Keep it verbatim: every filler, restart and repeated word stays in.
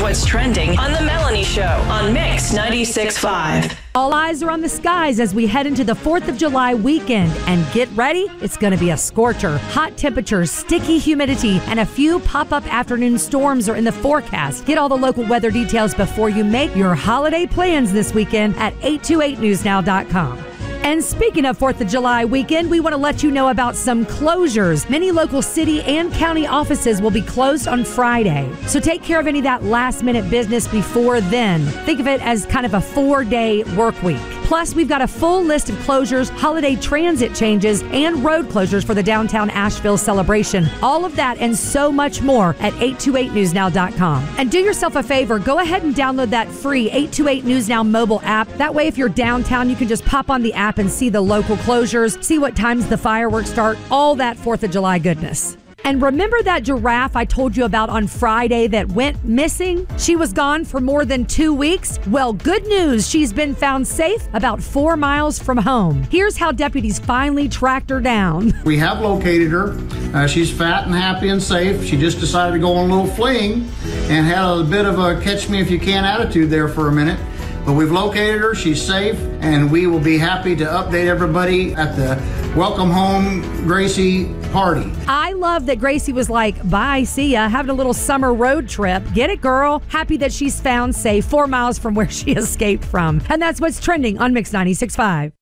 what's trending on The Melanie Show on Mix ninety-six point five. All eyes are on the skies as we head into the fourth of July weekend. And get ready, it's going to be a scorcher. Hot temperatures, sticky humidity, and a few pop-up afternoon storms are in the forecast. Get all the local weather details before you make your holiday plans this weekend at eight two eight news now dot com. And speaking of fourth of July weekend, we want to let you know about some closures. Many local city and county offices will be closed on Friday. So take care of any of that last-minute business before then. Think of it as kind of a four-day work week. Plus, we've got a full list of closures, holiday transit changes, and road closures for the downtown Asheville celebration. All of that and so much more at eight two eight news now dot com. And do yourself a favor, go ahead and download that free eight two eight News Now mobile app. That way, if you're downtown, you can just pop on the app and see the local closures, see what times the fireworks start, all that fourth of July goodness. And remember that giraffe I told you about on Friday that went missing? She was gone for more than two weeks. Well, good news. She's been found safe about four miles from home. Here's how deputies finally tracked her down. We have located her. Uh, she's fat and happy and safe. She just decided to go on a little fling and had a bit of a catch-me-if-you-can attitude there for a minute. But we've located her, she's safe, and we will be happy to update everybody at the Welcome Home Gracie party. I love that Gracie was like, bye, see ya, having a little summer road trip. Get it, girl? Happy that she's found safe four miles from where she escaped from. And that's what's trending on Mix ninety-six point five.